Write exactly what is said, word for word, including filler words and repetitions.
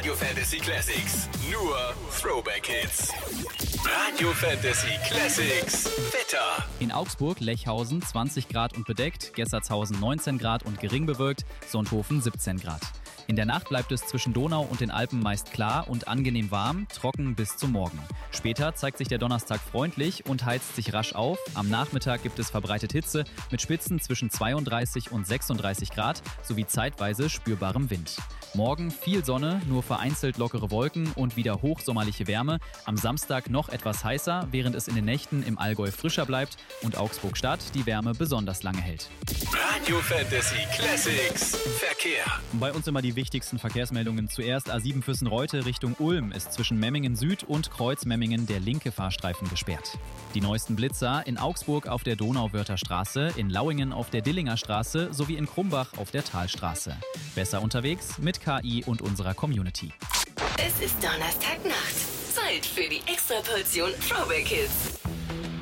Radio Fantasy Classics. Nur Throwback Hits. Radio Fantasy Classics. Wetter. In Augsburg, Lechhausen zwanzig Grad und bedeckt, Gessertshausen neunzehn Grad und gering bewölkt, Sonthofen siebzehn Grad. In der Nacht bleibt es zwischen Donau und den Alpen meist klar und angenehm warm, trocken bis zum Morgen. Später zeigt sich der Donnerstag freundlich und heizt sich rasch auf. Am Nachmittag gibt es verbreitet Hitze mit Spitzen zwischen zweiunddreißig und sechsunddreißig Grad sowie zeitweise spürbarem Wind. Morgen viel Sonne, nur vereinzelt lockere Wolken und wieder hochsommerliche Wärme. Am Samstag noch etwas heißer, während es in den Nächten im Allgäu frischer bleibt und Augsburg-Stadt die Wärme besonders lange hält. Radio Fantasy Classics. Verkehr. Bei uns immer die wichtigsten Verkehrsmeldungen. Zuerst A sieben Füssen-Reute Richtung Ulm ist zwischen Memmingen Süd und Kreuz Memmingen der linke Fahrstreifen gesperrt. Die neuesten Blitzer in Augsburg auf der Donauwörther Straße, in Lauingen auf der Dillinger Straße sowie in Krumbach auf der Talstraße. Besser unterwegs mit K I und unserer Community. Es ist Donnerstagnacht. Zeit für die Extraportion Throwback Hits.